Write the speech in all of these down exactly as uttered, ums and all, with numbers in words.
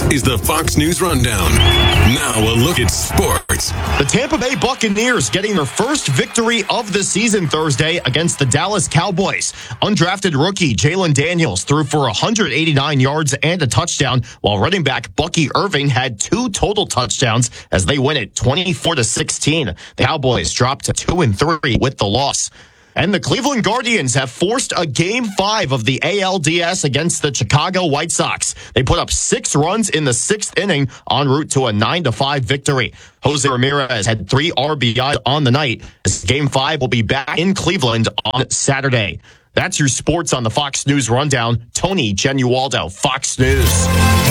is the Fox News Rundown. Now a look at sports. The Tampa Bay Buccaneers getting their first victory of the season Thursday against the Dallas Cowboys. Undrafted rookie Jalen Daniels threw for one hundred eighty-nine yards and a touchdown, while running back Bucky Irving had two total touchdowns as they win it twenty-four to sixteen. The Cowboys dropped to two and three with the loss. And the Cleveland Guardians have forced a game five of the A L D S against the Chicago White Sox. They put up six runs in the sixth inning en route to a nine to five victory. Jose Ramirez had three R B Is on the night. This game five will be back in Cleveland on Saturday. That's your sports on the Fox News Rundown. Tony Genualdo, Fox News.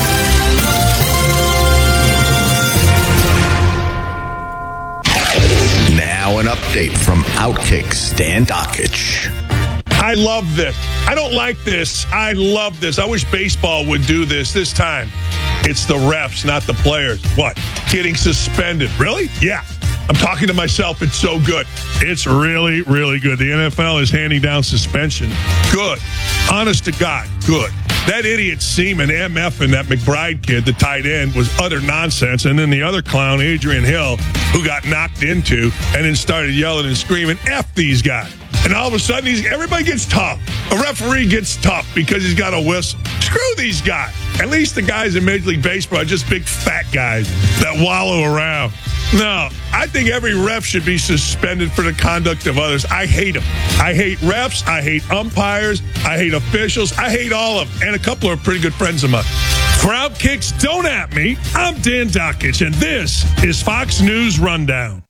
Now an update from Outkick Stan Dakich. I love this. I don't like this. I love this. I wish baseball would do this this time. It's the refs, not the players. What? Getting suspended. Really? Yeah. I'm talking to myself. It's so good. It's really, really good. The N F L is handing down suspension. Good. Honest to God, good. That idiot Seaman, M F, and that McBride kid, the tight end, was utter nonsense. And then the other clown, Adrian Hill, who got knocked into and then started yelling and screaming, F these guys. And all of a sudden, he's, everybody gets tough. A referee gets tough because he's got a whistle. Screw these guys. At least the guys in Major League Baseball are just big fat guys that wallow around. No, I think every ref should be suspended for the conduct of others. I hate them. I hate refs. I hate umpires. I hate officials. I hate all of them. And a couple are pretty good friends of mine. For Outkicks, don't at me. I'm Dan Dakich, and this is Fox News Rundown.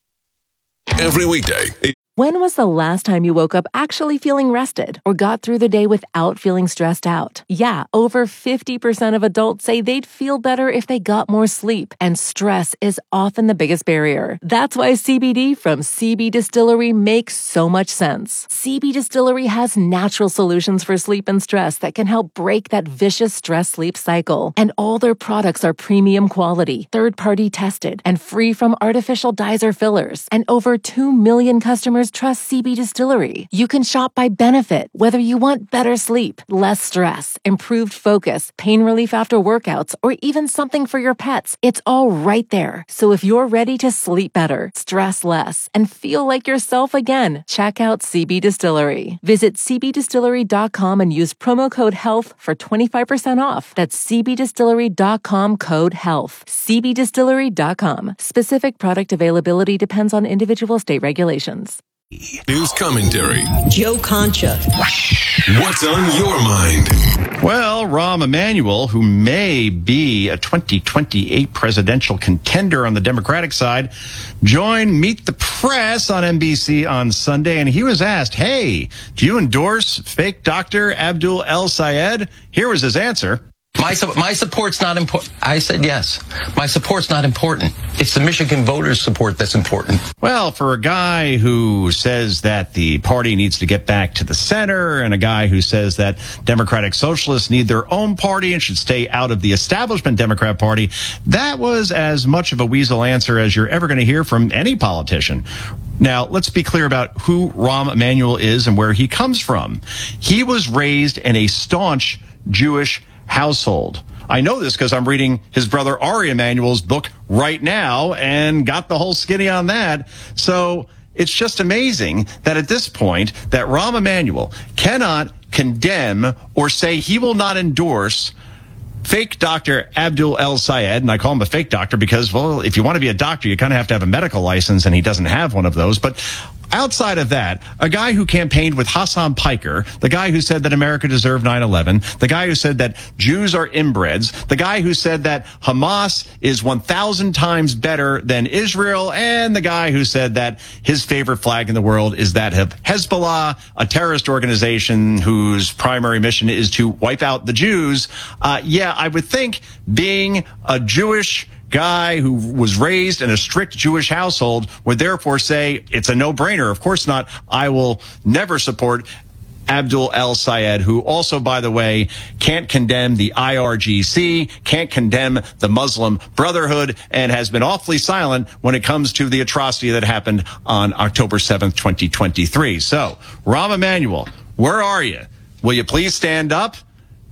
Every weekday. When was the last time you woke up actually feeling rested or got through the day without feeling stressed out? Yeah, over fifty percent of adults say they'd feel better if they got more sleep, and stress is often the biggest barrier. That's why C B D from C B Distillery makes so much sense. C B Distillery has natural solutions for sleep and stress that can help break that vicious stress-sleep cycle. And all their products are premium quality, third-party tested, and free from artificial dyes or fillers. And over two million customers trust C B Distillery. You can shop by benefit, whether you want better sleep, less stress, improved focus, pain relief after workouts, or even something for your pets. It's all right there. So if you're ready to sleep better, stress less, and feel like yourself again, check out C B Distillery. Visit c b distillery dot com and use promo code HEALTH for twenty-five percent off. That's c b distillery dot com code HEALTH. c b distillery dot com. Specific product availability depends on individual state regulations. News commentary. Joe Concha. What's on your mind? Well, Rahm Emanuel, who may be a twenty twenty-eight presidential contender on the Democratic side, joined Meet the Press on N B C on Sunday, and he was asked, hey, do you endorse fake Doctor Abdul El Sayed? Here was his answer. My, my support's not important. I said yes. My support's not important. It's the Michigan voters' support that's important. Well, for a guy who says that the party needs to get back to the center, and a guy who says that Democratic Socialists need their own party and should stay out of the establishment Democrat Party, that was as much of a weasel answer as you're ever going to hear from any politician. Now, let's be clear about who Rahm Emanuel is and where he comes from. He was raised in a staunch Jewish household. I know this because I'm reading his brother Ari Emanuel's book right now and got the whole skinny on that. So it's just amazing that at this point that Rahm Emanuel cannot condemn or say he will not endorse fake Doctor Abdul El Sayed, and I call him a fake doctor because, well, if you want to be a doctor, you kind of have to have a medical license, and he doesn't have one of those. But outside of that, a guy who campaigned with Hassan Piker, the guy who said that America deserved nine eleven, the guy who said that Jews are inbreds, the guy who said that Hamas is one thousand times better than Israel, and the guy who said that his favorite flag in the world is that of Hezbollah, a terrorist organization whose primary mission is to wipe out the Jews. Uh, yeah, I would think being a Jewish guy who was raised in a strict Jewish household would therefore say it's a no-brainer. Of course not. I will never support Abdul El Sayed, who also, by the way, can't condemn the I R G C, can't condemn the Muslim Brotherhood, and has been awfully silent when it comes to the atrocity that happened on October seventh, twenty twenty-three. So, Rahm Emanuel, where are you? Will you please stand up?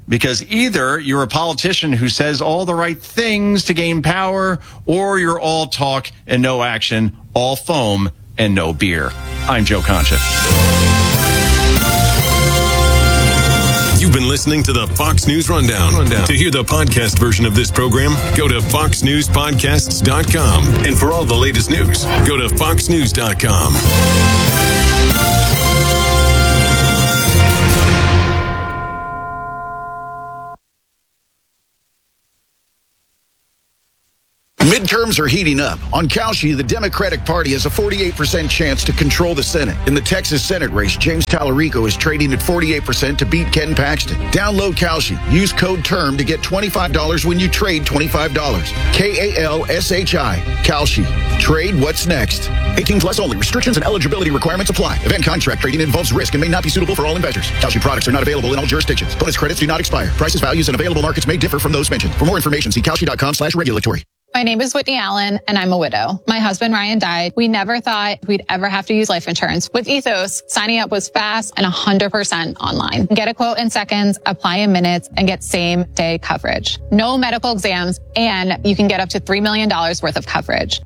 Because either you're a politician who says all the right things to gain power, or you're all talk and no action, all foam and no beer. I'm Joe Concha. You've been listening to the Fox News Rundown. Rundown. To hear the podcast version of this program, go to fox news podcasts dot com. And for all the latest news, go to fox news dot com. Midterms are heating up. On Kalshi, the Democratic Party has a forty-eight percent chance to control the Senate. In the Texas Senate race, James Tallarico is trading at forty-eight percent to beat Ken Paxton. Download Kalshi. Use code TERM to get twenty-five dollars when you trade twenty-five dollars. K A L S H I. Kalshi. Trade what's next. eighteen plus only. Restrictions and eligibility requirements apply. Event contract trading involves risk and may not be suitable for all investors. Kalshi products are not available in all jurisdictions. Bonus credits do not expire. Prices, values, and available markets may differ from those mentioned. For more information, see kalshi dot com slash regulatory. My name is Whitney Allen, and I'm a widow. My husband, Ryan, died. We never thought we'd ever have to use life insurance. With Ethos, signing up was fast and one hundred percent online. Get a quote in seconds, apply in minutes, and get same-day coverage. No medical exams, and you can get up to three million dollars worth of coverage.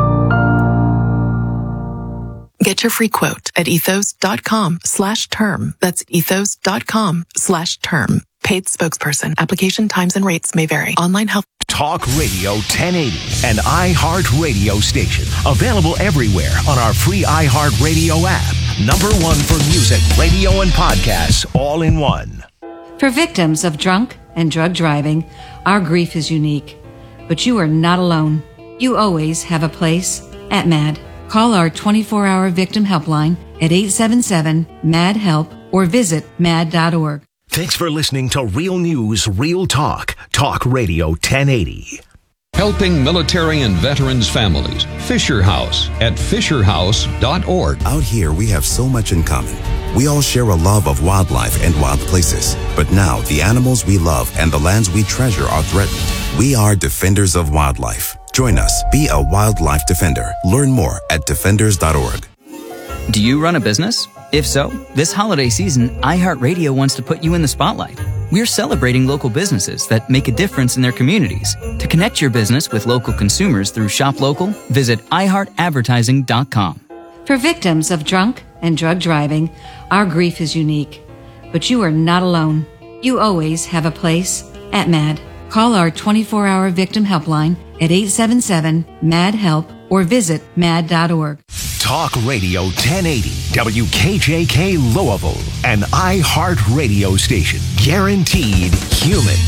Get your free quote at ethos dot com slash term. That's ethos dot com slash term. Paid spokesperson. Application times and rates may vary. Online help. Talk Radio ten eighty, an iHeart radio station. Available everywhere on our free iHeartRadio app. Number one for music, radio, and podcasts, all in one. For victims of drunk and drug driving, our grief is unique. But you are not alone. You always have a place at MAD. Call our twenty-four hour victim helpline at eight seven seven, M A D, HELP or visit mad dot org. Thanks for listening to Real News, Real Talk. Talk Radio ten eighty. Helping military and veterans families. Fisher House at fisher house dot org. Out here, we have so much in common. We all share a love of wildlife and wild places. But now, the animals we love and the lands we treasure are threatened. We are Defenders of Wildlife. Join us. Be a wildlife defender. Learn more at defenders dot org. Do you run a business? If so, this holiday season, iHeartRadio wants to put you in the spotlight. We're celebrating local businesses that make a difference in their communities. To connect your business with local consumers through Shop Local, visit i heart advertising dot com. For victims of drunk and drug driving, our grief is unique. But you are not alone. You always have a place at MAD. Call our twenty-four hour victim helpline at eight seven seven, M A D, HELP or visit mad dot org. Talk Radio ten eighty, W K J K Louisville, an iHeart radio station. Guaranteed human.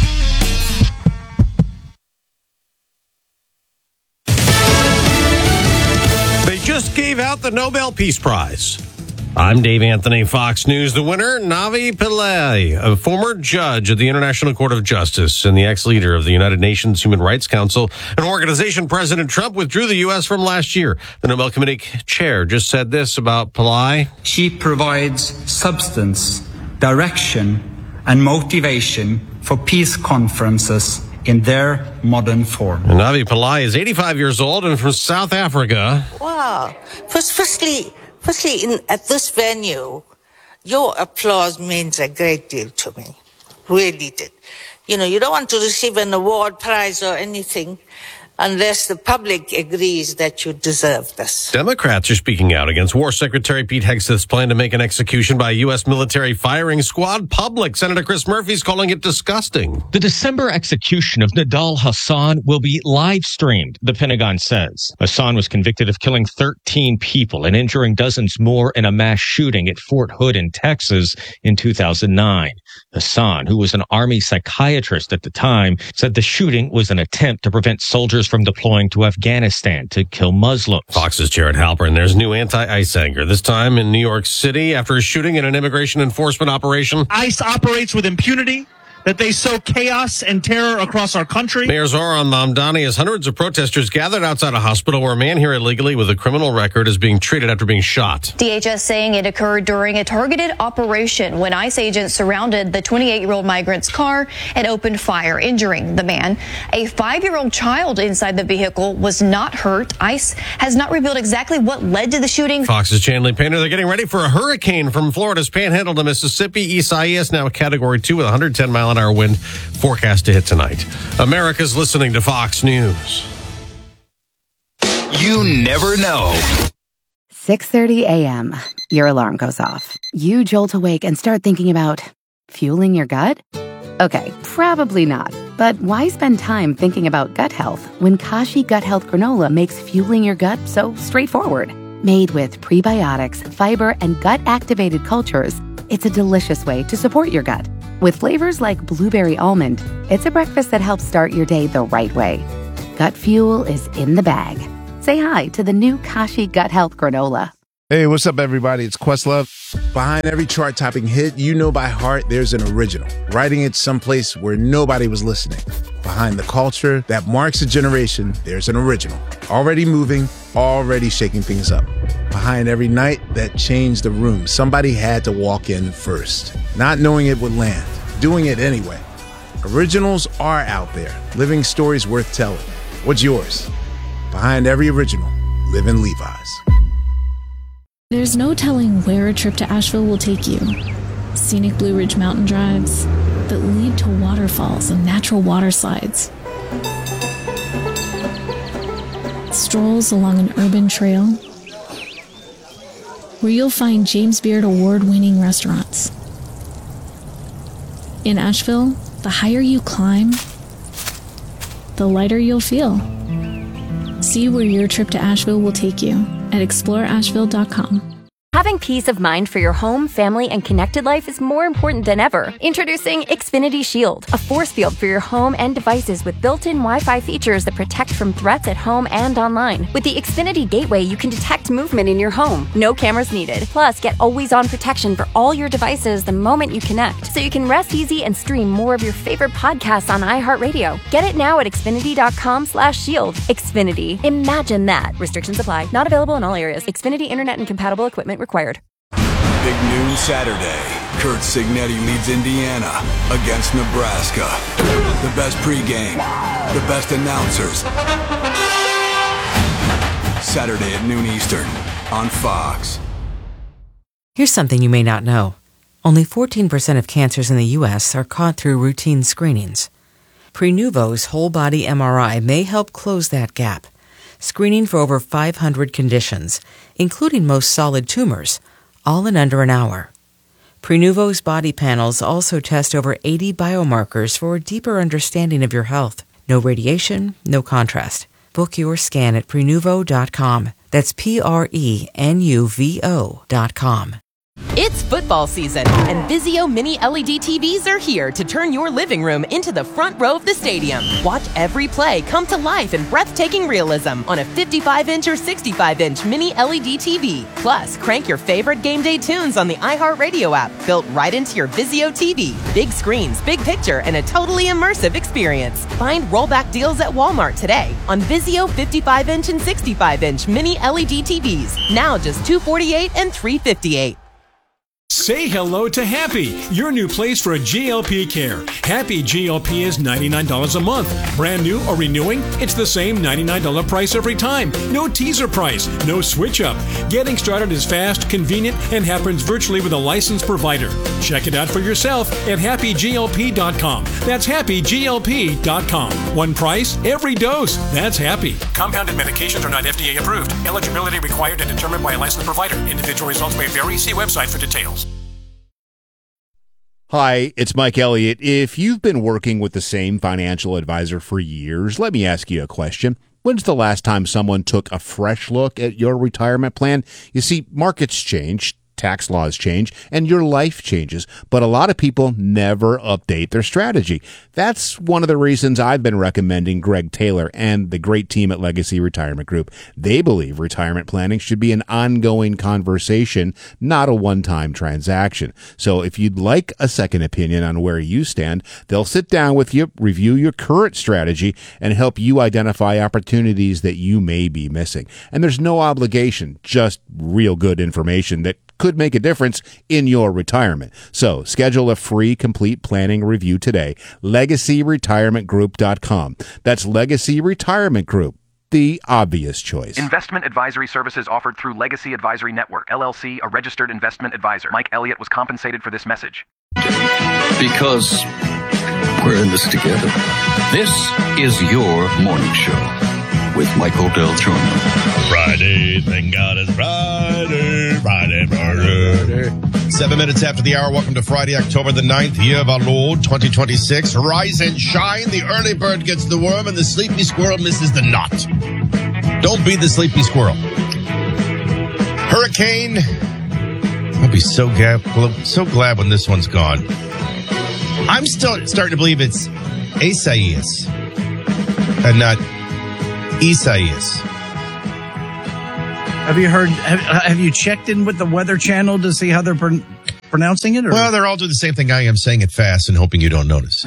They just gave out the Nobel Peace Prize. I'm Dave Anthony, Fox News. The winner, Navi Pillay, a former judge at the International Court of Justice and the ex-leader of the United Nations Human Rights Council, an organization President Trump withdrew the U S from last year. The Nobel Committee chair just said this about Pillay. She provides substance, direction, and motivation for peace conferences in their modern form. And Navi Pillay is eighty-five years old and from South Africa. Wow. First, firstly, Firstly, in, at this venue, your applause means a great deal to me. Really did. You know, you don't want to receive an award, prize, or anything unless the public agrees that you deserve this. Democrats are speaking out against War Secretary Pete Hegseth's plan to make an execution by a U S military firing squad public. Senator Chris Murphy's calling it disgusting. The December execution of Nidal Hasan will be live streamed, the Pentagon says. Hasan was convicted of killing thirteen people and injuring dozens more in a mass shooting at Fort Hood in Texas in two thousand nine. Hasan, who was an Army psychiatrist at the time, said the shooting was an attempt to prevent soldiers from deploying to Afghanistan to kill Muslims. Fox's Jared Halpern. There's new anti-ICE anger, this time in New York City after a shooting in an immigration enforcement operation. ICE operates with impunity. that they sow chaos and terror across our country. Mayor Zoran Mamdani, as hundreds of protesters gathered outside a hospital where a man here illegally with a criminal record is being treated after being shot. D H S saying it occurred during a targeted operation when ICE agents surrounded the twenty-eight-year-old migrant's car and opened fire, injuring the man. A five-year-old child inside the vehicle was not hurt. ICE has not revealed exactly what led to the shooting. Fox's Chanley Painter, they're getting ready for a hurricane from Florida's panhandle to Mississippi. Isaias now a category two with one hundred ten mile an hour wind forecast to hit tonight. America's listening to Fox News. You never know. six thirty a.m. Your alarm goes off. You jolt awake and start thinking about fueling your gut? Okay, probably not. But why spend time thinking about gut health when Kashi Gut Health Granola makes fueling your gut so straightforward? Made with prebiotics, fiber, and gut-activated cultures, it's a delicious way to support your gut. With flavors like blueberry almond, it's a breakfast that helps start your day the right way. Gut fuel is in the bag. Say hi to the new Kashi Gut Health Granola. Hey, what's up, everybody? It's Questlove. Behind every chart-topping hit you know by heart, there's an original, writing it someplace where nobody was listening. Behind the culture that marks a generation, there's an original, already moving, already shaking things up. Behind every night that changed the room, somebody had to walk in first, not knowing it would land, doing it anyway. Originals are out there, living stories worth telling. What's yours? Behind every original, live in Levi's. There's no telling where a trip to Asheville will take you. Scenic Blue Ridge mountain drives that lead to waterfalls and natural water slides. Strolls along an urban trail where you'll find James Beard award-winning restaurants. In Asheville, the higher you climb, the lighter you'll feel. See where your trip to Asheville will take you at explore asheville dot com. Having peace of mind for your home, family, and connected life is more important than ever. Introducing Xfinity Shield, a force field for your home and devices with built-in Wi-Fi features that protect from threats at home and online. With the Xfinity Gateway, you can detect movement in your home. No cameras needed. Plus, get always-on protection for all your devices the moment you connect, so you can rest easy and stream more of your favorite podcasts on iHeartRadio. Get it now at xfinity dot com slash shield. Xfinity. Imagine that. Restrictions apply. Not available in all areas. Xfinity Internet and compatible equipment required. Big noon Saturday. Kurt Signetti leads Indiana against Nebraska. The best pregame, the best announcers. Saturday at noon Eastern on Fox. Here's something you may not know. Only fourteen percent of cancers in the U S are caught through routine screenings. Prenuvo's whole-body M R I may help close that gap, screening for over five hundred conditions, including most solid tumors, all in under an hour. Prenuvo's body panels also test over eighty biomarkers for a deeper understanding of your health. No radiation, no contrast. Book your scan at prenuvo dot com. That's P R E N U V O dot com. It's football season, and Vizio Mini L E D T Vs are here to turn your living room into the front row of the stadium. Watch every play come to life in breathtaking realism on a fifty-five inch or sixty-five inch Mini L E D T V. Plus, crank your favorite game day tunes on the iHeartRadio app, built right into your Vizio T V. Big screens, big picture, and a totally immersive experience. Find rollback deals at Walmart today on Vizio fifty-five inch and sixty-five inch Mini L E D T Vs. Now just two hundred forty-eight dollars and three hundred fifty-eight dollars. Say hello to Happy, your new place for G L P care. Happy G L P is ninety-nine dollars a month. Brand new or renewing, it's the same ninety-nine dollars price every time. No teaser price, no switch up. Getting started is fast, convenient, and happens virtually with a licensed provider. Check it out for yourself at happy G L P dot com. That's happy G L P dot com. One price, every dose. That's Happy. Compounded medications are not F D A approved. Eligibility required and determined by a licensed provider. Individual results may vary. See website for details. Hi, it's Mike Elliott. If you've been working with the same financial advisor for years, let me ask you a question. When's the last time someone took a fresh look at your retirement plan? You see, markets change, tax laws change, and your life changes. But a lot of people never update their strategy. That's one of the reasons I've been recommending Greg Taylor and the great team at Legacy Retirement Group. They believe retirement planning should be an ongoing conversation, not a one-time transaction. So if you'd like a second opinion on where you stand, they'll sit down with you, review your current strategy, and help you identify opportunities that you may be missing. And there's no obligation, just real good information that could make a difference in your retirement. So schedule a free complete planning review today. legacy retirement group dot com. That's Legacy Retirement Group, the obvious choice. Investment advisory services offered through Legacy Advisory Network, L L C, a registered investment advisor. Mike Elliott was compensated for this message. Because we're in this together. This is your morning show with Michael Del Giorno. Friday, thank God it's Friday, Friday, Friday. Seven minutes after the hour, welcome to Friday, October the ninth, year of our Lord, twenty twenty-six. Rise and shine, the early bird gets the worm and the sleepy squirrel misses the nut. Don't be the sleepy squirrel. Hurricane, I'll be so glad, so glad when this one's gone. I'm still starting to believe it's Isaias and not Isaias. Have you heard, have, have you checked in with the Weather Channel to see how they're pr- pronouncing it? Or? Well, they're all doing the same thing I am, saying it fast and hoping you don't notice.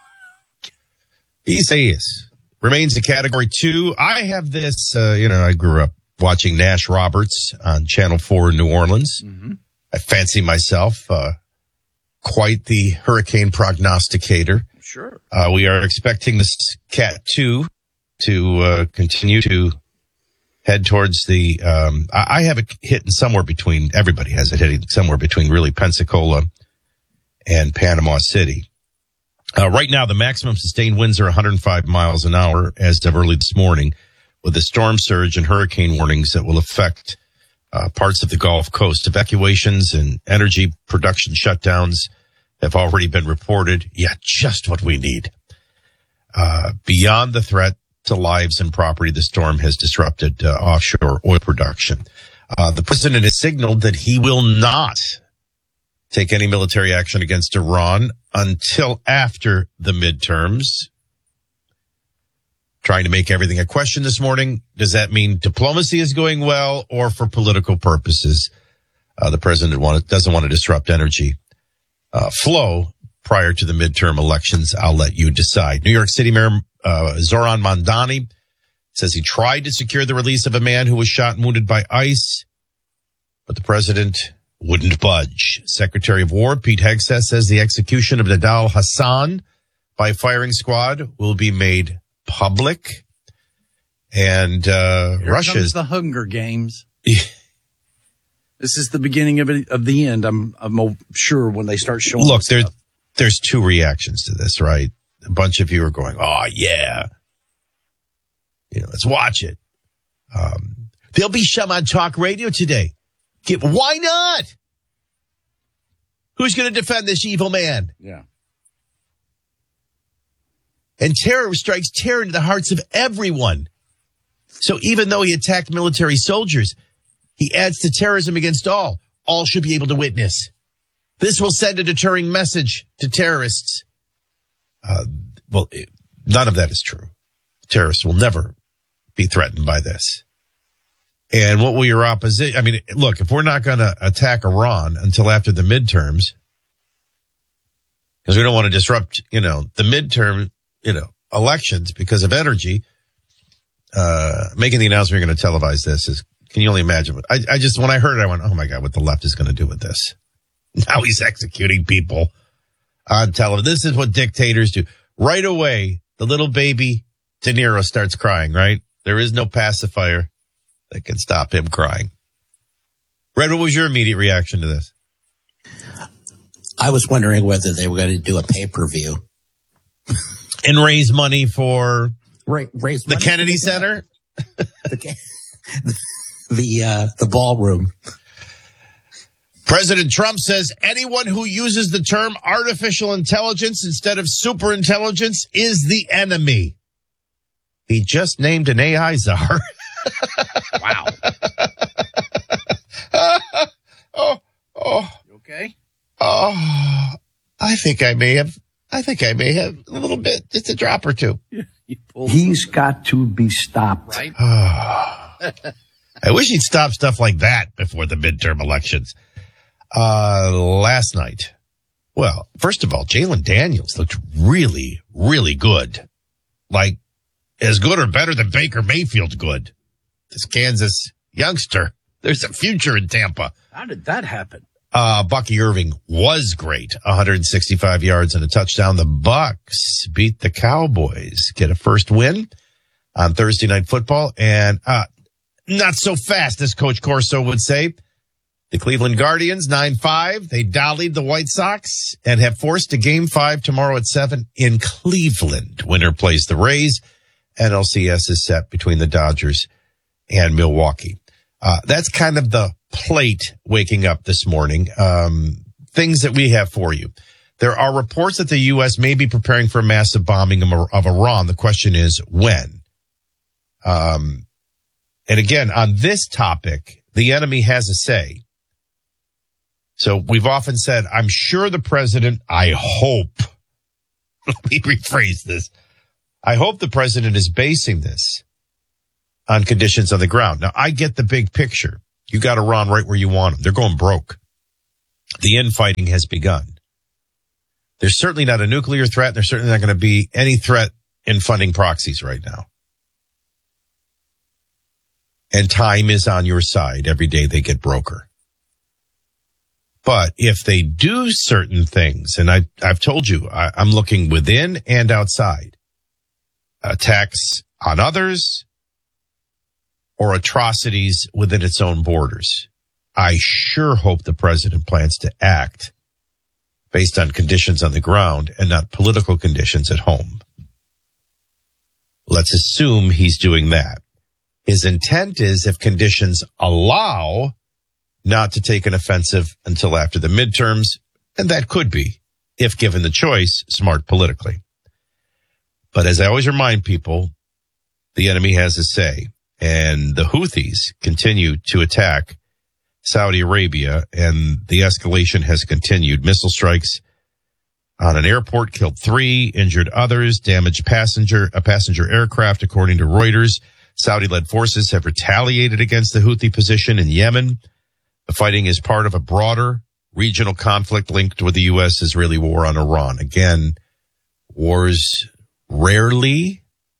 Isaias remains a category two. I have this, uh, you know, I grew up watching Nash Roberts on Channel four in New Orleans. Mm-hmm. I fancy myself uh, quite the hurricane prognosticator. Sure. Uh, we are expecting this Cat two to uh, continue to head towards the, um, I, I have it hitting somewhere between, everybody has it hitting somewhere between really Pensacola and Panama City. Uh, right now, the maximum sustained winds are one hundred five miles an hour as of early this morning, with a storm surge and hurricane warnings that will affect uh, parts of the Gulf Coast. Evacuations and energy production shutdowns have already been reported. Yeah, just what we need. Uh, beyond the threat to lives and property, the storm has disrupted uh, offshore oil production. Uh, the president has signaled that he will not take any military action against Iran until after the midterms. Trying to make everything a question this morning. Does that mean diplomacy is going well or for political purposes? Uh, the president want, doesn't want to disrupt energy uh, flow prior to the midterm elections. I'll let you decide. New York City Mayor uh, Zoran Mandani says he tried to secure the release of a man who was shot and wounded by ICE, but the president wouldn't budge. Secretary of War Pete Hegseth says the execution of Nidal Hassan by firing squad will be made public. And uh, Here Russia comes is the Hunger Games. This is the beginning of it, of the end. I'm I'm sure when they start showing. Look, there, there's two reactions to this, right? A bunch of you are going, "Oh yeah, you know, let's watch it." Um, there'll be some on talk radio today. Why not? Who's going to defend this evil man? Yeah. And terror strikes terror into the hearts of everyone. So even though he attacked military soldiers, he adds to terrorism against all. All should be able to witness. This will send a deterring message to terrorists. Uh, well, it, none of that is true. Terrorists will never be threatened by this. And what will your opposition? I mean, look, if we're not going to attack Iran until after the midterms, because we don't want to disrupt, you know, the midterm, you know, elections because of energy, uh, making the announcement you're going to televise this is, can you only imagine? I, I just, when I heard it, I went, oh my God, what the left is going to do with this. Now he's executing people on television. This is what dictators do. Right away, the little baby De Niro starts crying, right? There is no pacifier that can stop him crying. Red, what was your immediate reaction to this? I was wondering whether they were going to do a pay-per-view. And raise money for Ra- raise the money Kennedy for the, Center? the the, uh, the ballroom. President Trump says anyone who uses the term artificial intelligence instead of superintelligence is the enemy. He just named an A I czar. Wow. oh, Oh, You okay? oh, I think I may have, I think I may have a little bit, just a drop or two. He's got to be stopped. Right? I wish he'd stop stuff like that before the midterm elections. Uh, last night, well, first of all, Jalen Daniels looked really, really good. Like, as good or better than Baker Mayfield good. This Kansas youngster. There's a future in Tampa. How did that happen? Uh, Bucky Irving was great. one hundred sixty-five yards and a touchdown. The Bucks beat the Cowboys, get a first win on Thursday Night Football. And, uh, not so fast, as Coach Corso would say. The Cleveland Guardians, nine five. They dollied the White Sox and have forced a game five tomorrow at seven in Cleveland. Winner plays the Rays. N L C S is set between the Dodgers and Milwaukee. Uh, that's kind of the plate waking up this morning. Um, things that we have for you. There are reports that the U S may be preparing for a massive bombing of, of Iran. The question is when. Um, and again, on this topic, the enemy has a say. So we've often said, I'm sure the president, I hope, let me rephrase this. I hope the president is basing this on conditions on the ground. Now, I get the big picture. You got Iran right where you want them. They're going broke. The infighting has begun. There's certainly not a nuclear threat. There's certainly not going to be any threat in funding proxies right now. And time is on your side. Every day they get broker. But if they do certain things, and I, I've told you, I, I'm looking within and outside, attacks on others, or atrocities within its own borders. I sure hope the president plans to act based on conditions on the ground and not political conditions at home. Let's assume he's doing that. His intent is, if conditions allow, not to take an offensive until after the midterms, and that could be, if given the choice, smart politically. But as I always remind people, the enemy has a say. And the Houthis continue to attack Saudi Arabia, and the escalation has continued. Missile strikes on an airport killed three, injured others, damaged passenger a passenger aircraft, according to Reuters. Saudi-led forces have retaliated against the Houthi position in Yemen. The fighting is part of a broader regional conflict linked with the U S-Israeli war on Iran. Again, wars rarely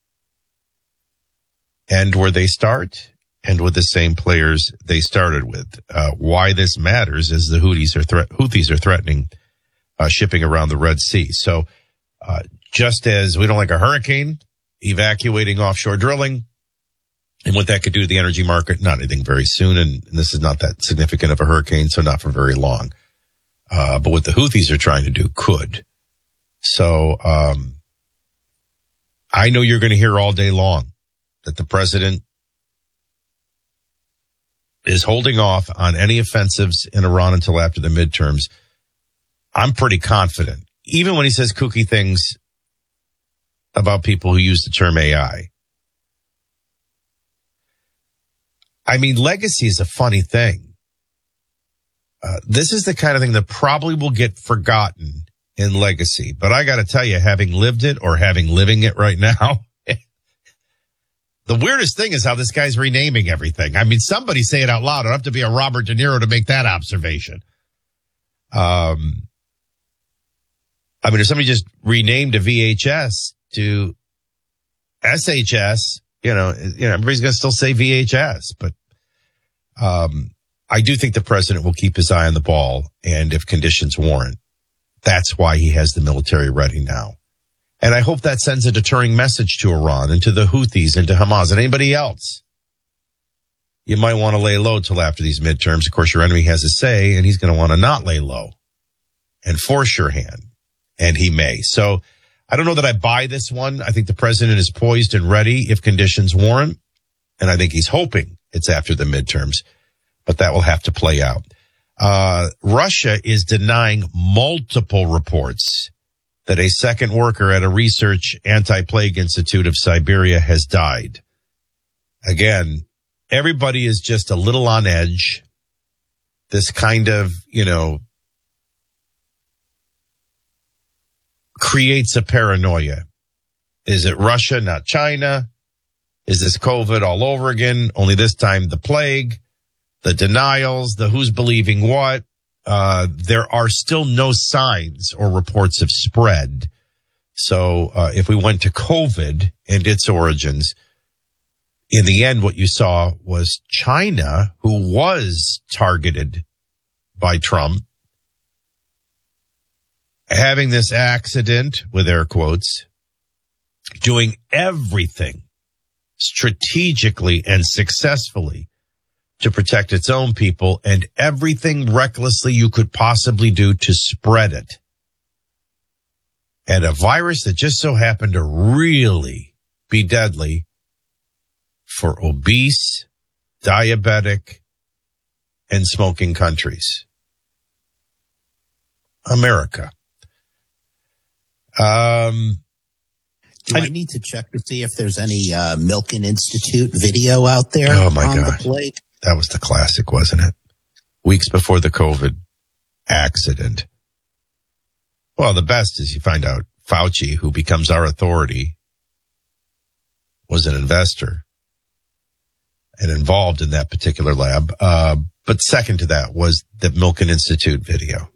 end where they start, and with the same players they started with. Uh, why this matters is the Houthis are, thre- Houthis are threatening uh, shipping around the Red Sea. So uh, just as we don't like a hurricane evacuating offshore drilling, and what that could do to the energy market, not anything very soon, and, and this is not that significant of a hurricane, so not for very long. Uh, but what the Houthis are trying to do could. So um, I know you're going to hear all day long that the president is holding off on any offensives in Iran until after the midterms. I'm pretty confident, even when he says kooky things about people who use the term A I. I mean, legacy is a funny thing. Uh, this is the kind of thing that probably will get forgotten in legacy. But I got to tell you, having lived it or having living it right now, the weirdest thing is how this guy's renaming everything. I mean, somebody say it out loud. I don't have to be a Robert De Niro to make that observation. Um, I mean, if somebody just renamed a V H S to S H S, you know, you know, everybody's going to still say V H S. But um, I do think the president will keep his eye on the ball, and if conditions warrant, that's why he has the military ready now. And I hope that sends a deterring message to Iran and to the Houthis and to Hamas and anybody else. You might want to lay low till after these midterms. Of course, your enemy has a say, and he's going to want to not lay low and force your hand, and he may. So I don't know that I buy this one. I think the president is poised and ready if conditions warrant, and I think he's hoping it's after the midterms, but that will have to play out. Uh, Russia is denying multiple reports that a second worker at a research anti-plague institute of Siberia has died. Again, everybody is just a little on edge. this kind of, you know, creates a paranoia. Is it Russia, not China? Is this COVID all over again? Only this time the plague, the denials, the who's believing what. Uh, there are still no signs or reports of spread. So uh, if we went to COVID and its origins, in the end, what you saw was China, who was targeted by Trump, having this accident, with air quotes, doing everything strategically and successfully to protect its own people, and everything recklessly you could possibly do to spread it. And a virus that just so happened to really be deadly for obese, diabetic, and smoking countries. America. Um, Do I, I need to check to see if there's any uh, Milken Institute video out there oh my on God. the plate? That was the classic, wasn't it? Weeks before the COVID accident. Well, the best is you find out Fauci, who becomes our authority, was an investor and involved in that particular lab. Uh, but second to that was the Milken Institute video.